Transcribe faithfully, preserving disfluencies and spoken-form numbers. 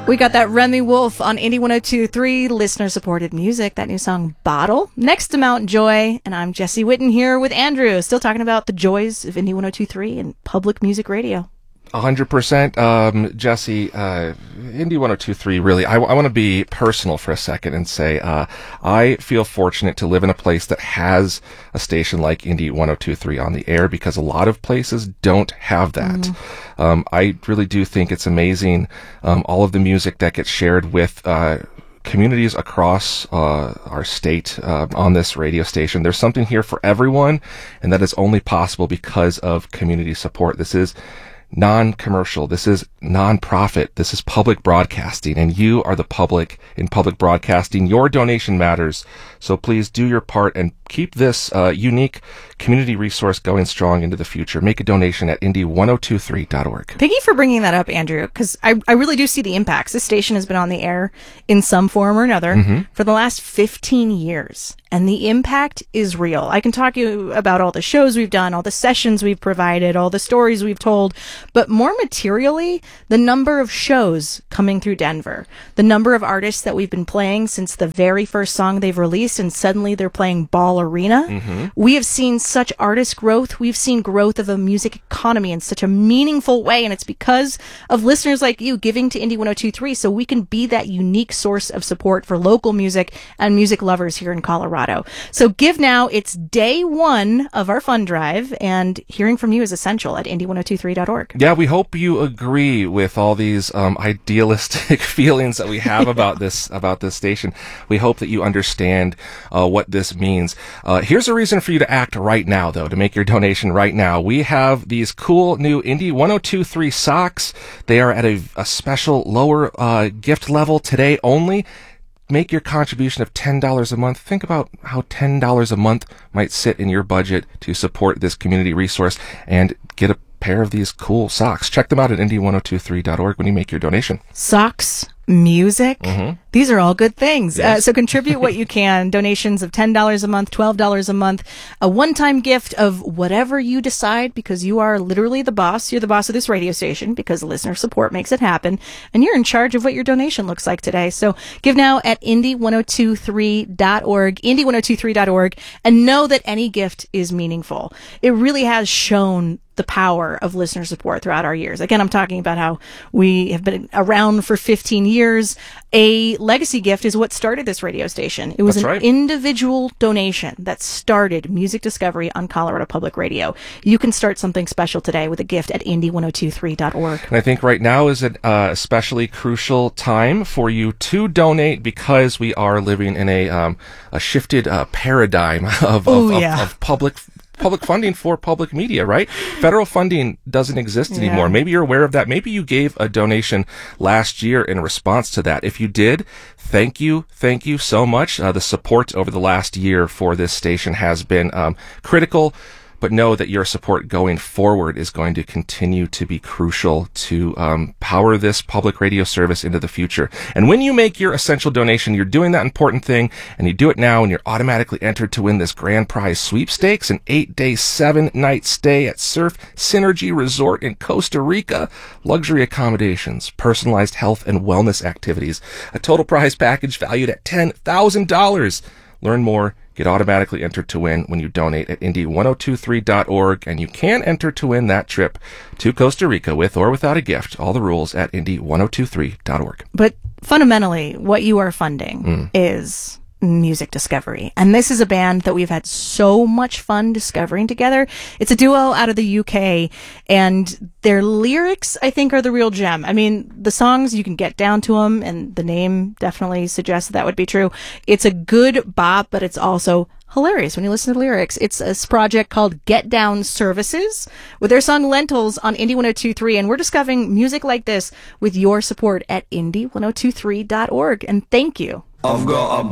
We got that Remy Wolf on Indie one oh two point three, listener-supported music, that new song, Bottle. Next to Mount Joy, and I'm Jesse Witten here with Andrew, still talking about the joys of Indie one oh two point three and public music radio. A hundred percent, um, Jesse. Uh, Indie one oh two point three. Really, I, I want to be personal for a second and say uh, I feel fortunate to live in a place that has a station like Indie one oh two point three on the air, because a lot of places don't have that. Mm. Um, I really do think it's amazing, um, all of the music that gets shared with uh, communities across uh, our state uh, on this radio station. There's something here for everyone, and that is only possible because of community support. This is non-commercial. This is non-profit. This is public broadcasting, and you are the public in public broadcasting. Your donation matters. So please do your part and keep this uh, unique community resource going strong into the future. Make a donation at indie one oh two three dot org. Thank you for bringing that up, Andrew, because I, I really do see the impacts. This station has been on the air in some form or another mm-hmm. for the last fifteen years, and the impact is real. I can talk to you about all the shows we've done, all the sessions we've provided, all the stories we've told, but more materially, the number of shows coming through Denver, the number of artists that we've been playing since the very first song they've released, and suddenly they're playing Ball Arena. Mm-hmm. We have seen such artist growth. We've seen growth of a music economy in such a meaningful way, and it's because of listeners like you giving to Indie one oh two point three, so we can be that unique source of support for local music and music lovers here in Colorado. So give now. It's day one of our fund drive, and hearing from you is essential at indie one oh two three dot org. Yeah, we hope you agree with all these um, idealistic feelings that we have about this about this station. We hope that you understand uh, what this means. Uh, here's a reason for you to act right now, though, to make your donation right now. We have these cool new Indie one oh two point three socks. They are at a, a special lower uh, gift level today only. Make your contribution of ten dollars a month. Think about how ten dollars a month might sit in your budget to support this community resource and get a pair of these cool socks. Check them out at indie one oh two three dot org when you make your donation. Socks, music, mm-hmm. these are all good things. Yes. Uh, so contribute what you can. Donations of ten dollars a month, twelve dollars a month, a one-time gift of whatever you decide, because you are literally the boss. You're the boss of this radio station because listener support makes it happen, and you're in charge of what your donation looks like today. So give now at indie one oh two three dot org, indie one oh two three dot org, and know that any gift is meaningful. It really has shown the power of listener support throughout our years. Again, I'm talking about how we have been around for fifteen years. A legacy gift is what started this radio station. It was That's an right. individual donation that started music discovery on Colorado Public Radio. You can start something special today with a gift at indie one oh two three dot org. And I think right now is an uh, especially crucial time for you to donate, because we are living in a um, a shifted uh, paradigm of, Ooh, of, yeah. of, of public public funding for public media, right? Federal funding doesn't exist anymore. Yeah. Maybe you're aware of that. Maybe you gave a donation last year in response to that. If you did, thank you. Thank you so much. Uh, the support over the last year for this station has been um, critical. But know that your support going forward is going to continue to be crucial to um, power this public radio service into the future. And when you make your essential donation, you're doing that important thing, and you do it now, and you're automatically entered to win this grand prize sweepstakes, an eight-day, seven-night stay at Surf Synergy Resort in Costa Rica, luxury accommodations, personalized health and wellness activities, a total prize package valued at ten thousand dollars. Learn more. Get automatically entered to win when you donate at indie one oh two three dot org, and you can enter to win that trip to Costa Rica with or without a gift. All the rules at indie one oh two three dot org. But fundamentally, what you are funding mm. is music discovery. And this is a band that we've had so much fun discovering together. It's a duo out of the U K, and their lyrics, I think, are the real gem. I mean, the songs, you can get down to them, and the name definitely suggests that, that would be true. It's a good bop, but it's also hilarious when you listen to the lyrics. It's this project called Get Down Services with their song Lentils on Indie one oh two three, and we're discovering music like this with your support at indie one oh two three dot org. And thank you. I've got a